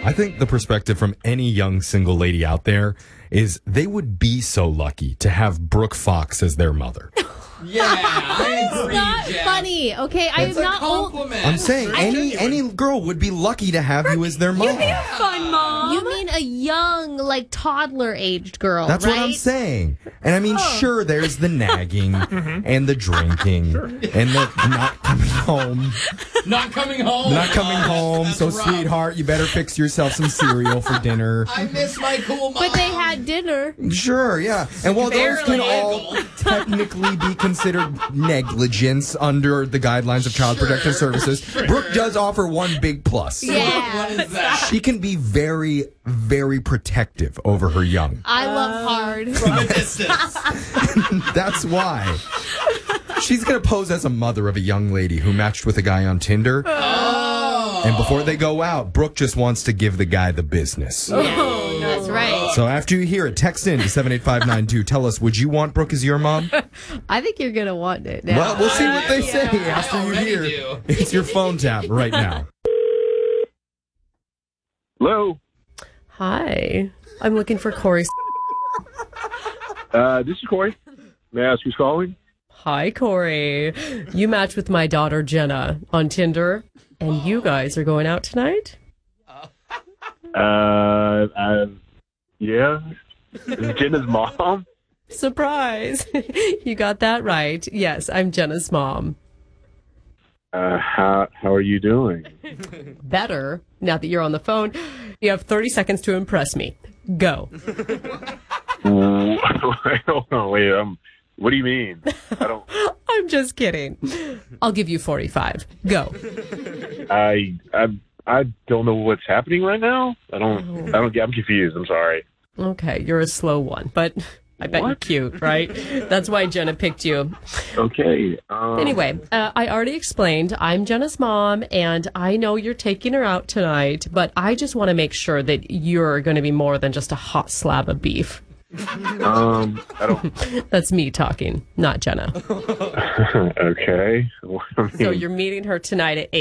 I think the perspective from any young single lady out there is they would be so lucky to have Brooke Fox as their mother. Yeah, I agree, Not Jeff. funny, okay? I am It's a not old. compliment. I'm saying Genuine. any girl would be lucky to have you as their mom. Fun, Mom. You mean a young, like toddler-aged girl, That's right? what I'm saying. And I mean, sure, there's the nagging and the drinking and the not coming home. Not coming home. Not coming home. That's So, rough. sweetheart, you better fix yourself some cereal for dinner. I miss my cool mom. But they had dinner. Sure, yeah. And while those can Barely. all technically be considered negligence under the guidelines of Child Protective Services, Brooke does offer one big plus. Yeah. What is that? She can be very, very protective over her young. I love hard. From a distance. That's why. She's going to pose as a mother of a young lady who matched with a guy on Tinder. Oh. And before they go out, Brooke just wants to give the guy the business. Yeah, that's right. So after you hear it, text in to 78592. Tell us, would you want Brooke as your mom? I think you're going to want it now. Well, we'll see what they say after you already hear. do. It's your phone tap right now. Hello. Hi. I'm looking for Corey. This is Corey. May I ask who's calling? Hi, Corey. You matched with my daughter, Jenna, on Tinder, and you guys are going out tonight? Yeah. This is Jenna's mom. Surprise. You got that right. Yes, I'm Jenna's mom. How are you doing? Better, now that you're on the phone. You have 30 seconds to impress me. Go. Hold on, wait. What do you mean? I don't. I'm just kidding. I'll give you 45. Go. I don't know what's happening right now. I don't get. I'm confused. I'm sorry. Okay, you're a slow one, but I bet you're cute, right? That's why Jenna picked you. Okay. Anyway, I already explained I'm Jenna's mom, and I know you're taking her out tonight, but I just want to make sure that you're going to be more than just a hot slab of beef. I don't. That's me talking, not Jenna. Okay. So you're meeting her tonight at 8.